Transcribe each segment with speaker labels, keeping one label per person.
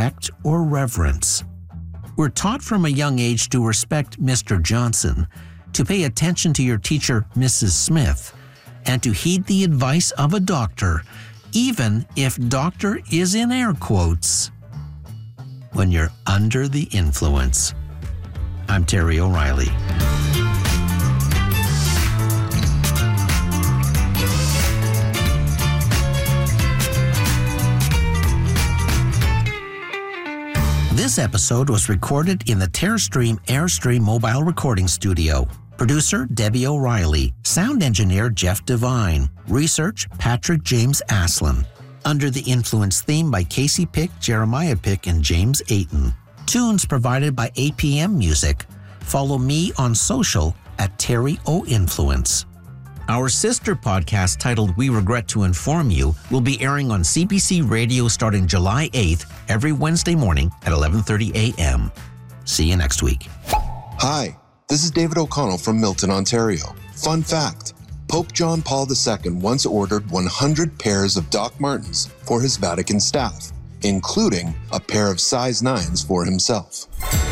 Speaker 1: respect or reverence. We're taught from a young age to respect Mr. Johnson, to pay attention to your teacher, Mrs. Smith, and to heed the advice of a doctor, even if doctor is in air quotes, when you're under the influence. I'm Terry O'Reilly. This episode was recorded in the TerraStream Airstream mobile recording studio. Producer Debbie O'Reilly. Sound engineer Jeff Devine. Research Patrick James Aslin. Under the Influence theme by Casey Pick, Jeremiah Pick, and James Ayton. Tunes provided by APM Music. Follow me on social at Terry O Influence. Our sister podcast titled We Regret to Inform You will be airing on CBC Radio starting July 8th every Wednesday morning at 11:30 a.m. See you next week.
Speaker 2: Hi, this is David O'Connell from Milton, Ontario. Fun fact, Pope John Paul II once ordered 100 pairs of Doc Martens for his Vatican staff, including a pair of size 9s for himself.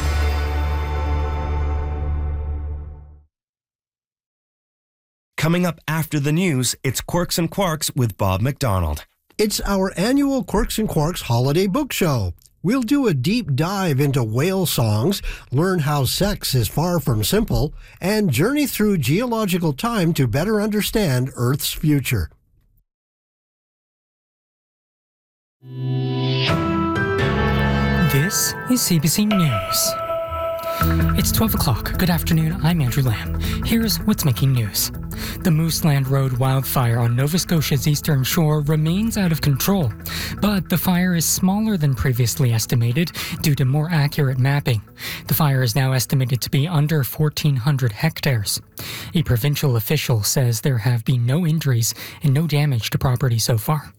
Speaker 3: Coming up after the news, it's Quirks and Quarks with Bob McDonald.
Speaker 4: It's our annual Quirks and Quarks holiday book show. We'll do a deep dive into whale songs, learn how sex is far from simple, and journey through geological time to better understand Earth's future.
Speaker 5: This is CBC News. It's 12 o'clock. Good afternoon, I'm Andrew Lamb. Here's what's making news. The Mooseland Road wildfire on Nova Scotia's eastern shore remains out of control, but the fire is smaller than previously estimated due to more accurate mapping. The fire is now estimated to be under 1,400 hectares. A provincial official says there have been no injuries and no damage to property so far.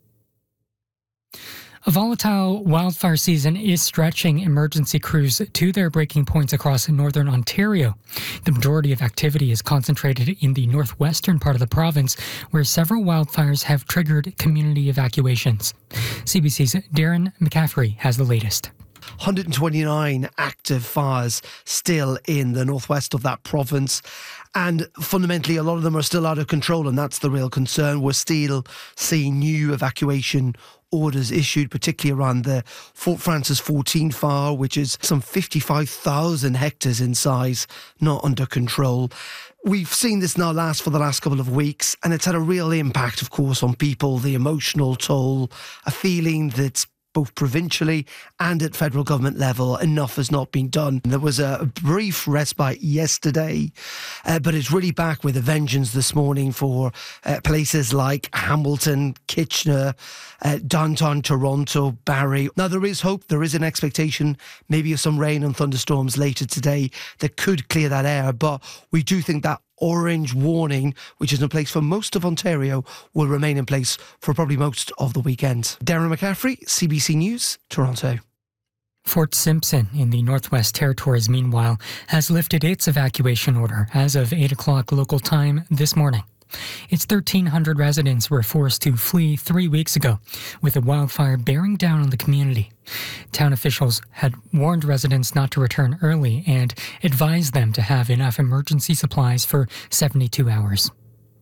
Speaker 5: A volatile wildfire season is stretching emergency crews to their breaking points across northern Ontario. The majority of activity is concentrated in the northwestern part of the province, where several wildfires have triggered community evacuations. CBC's Darren McCaffrey has the latest.
Speaker 6: 129 active fires still in the northwest of that province. And fundamentally, a lot of them are still out of control, and that's the real concern. We're still seeing new evacuation orders issued, particularly around the Fort Francis 14 fire, which is some 55,000 hectares in size, not under control. We've seen this now last for the last couple of weeks, and it's had a real impact, of course, on people, the emotional toll, a feeling that both provincially and at federal government level, enough has not been done. There was a brief respite yesterday, but it's really back with a vengeance this morning for places like Hamilton, Kitchener, downtown Toronto, Barrie. Now, there is hope. There is an expectation maybe of some rain and thunderstorms later today that could clear that air, but we do think that orange warning, which is in place for most of Ontario, will remain in place for probably most of the weekend. Darren McCaffrey, CBC News, Toronto.
Speaker 5: Fort Simpson in the Northwest Territories, meanwhile, has lifted its evacuation order as of 8 o'clock local time this morning. Its 1,300 residents were forced to flee 3 weeks ago, with the wildfire bearing down on the community. Town officials had warned residents not to return early and advised them to have enough emergency supplies for 72 hours.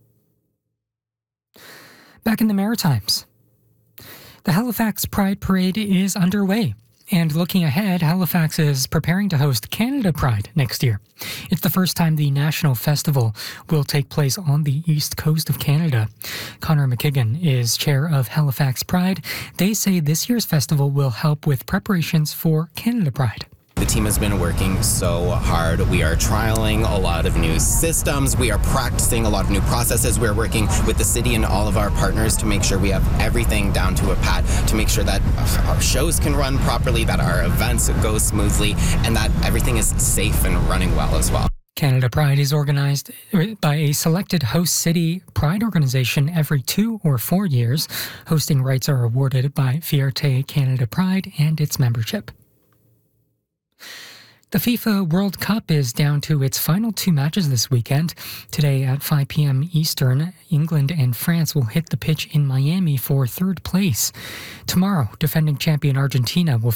Speaker 5: Back in the Maritimes, the Halifax Pride Parade is underway. And looking ahead, Halifax is preparing to host Canada Pride next year. It's the first time the national festival will take place on the east coast of Canada. Connor McKigan is chair of Halifax Pride. They say this year's festival will help with preparations for Canada Pride.
Speaker 7: The team has been working so hard. We are trialing a lot of new systems. We are practicing a lot of new processes. We're working with the city and all of our partners to make sure we have everything down to a pad, to make sure that our shows can run properly, that our events go smoothly, and that everything is safe and running well as well.
Speaker 5: Canada Pride is organized by a selected host city pride organization every 2 or 4 years. Hosting rights are awarded by Fierté Canada Pride and its membership. The FIFA World Cup is down to its final 2 matches this weekend. Today at 5 p.m. Eastern, England and France will hit the pitch in Miami for 3rd place. Tomorrow, defending champion Argentina will